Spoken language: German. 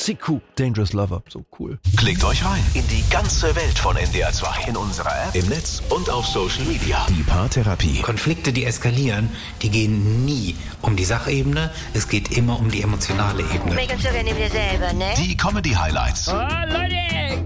Siku, Dangerous Lover. So cool. Klickt euch rein in die ganze Welt von NDR 2. In unserer App, im Netz und auf Social Media. Die Paartherapie. Konflikte, die eskalieren, die gehen nie um die Sachebene. Es geht immer um die emotionale Ebene. Make up so gerne wieder selber, ne? Die Comedy-Highlights. Oh, Leute!